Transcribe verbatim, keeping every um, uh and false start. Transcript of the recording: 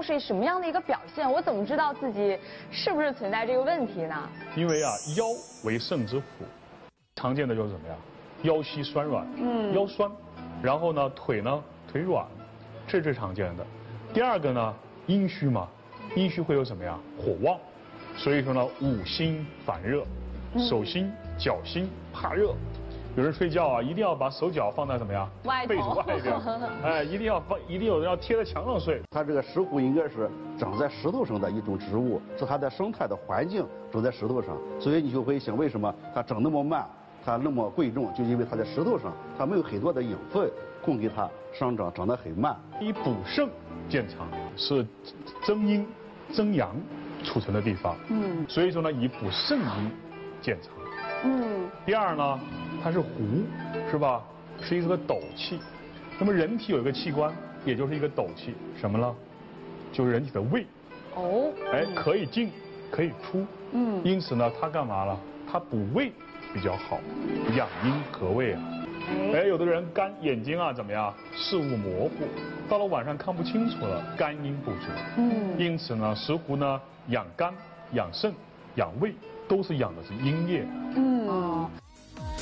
是什么样的一个表现？我怎么知道自己是不是存在这个问题呢？ 因为啊，腰为肾之府，常见的就是什么呀？腰膝酸软，嗯，腰酸，然后呢，腿呢，腿软，这是最常见的。第二个呢，阴虚嘛，阴虚会有什么呀？火旺，所以说呢，五心烦热，手心、脚心怕热。有人睡觉啊，一定要把手脚放在什么呀？ 外头被子外边，哎，一定要放，一定有人要贴在墙上睡。 它这个石斛应该是长在石头上的一种植物，是它的生态的环境长在石头上，所以你就会想，为什么它长那么慢，它那么贵重，就因为它在石头上，它没有很多的养分供给它生长，长得很慢。 以补肾见长，是增阴增阳储存的地方，嗯，所以说呢，以补肾阴见长。嗯，第二呢，它是壶，是吧？是一个斗气。那么人体有一个器官，也就是一个斗气，什么呢？就是人体的胃。哦。哎，可以进，可以出。嗯。因此呢，它干嘛了？它补胃比较好，养阴和胃啊。哎，有的人肝眼睛啊怎么样？视物模糊，到了晚上看不清楚了，肝阴不足。嗯。因此呢，石斛呢养肝、养肾、养胃。都是养的是阴液。嗯。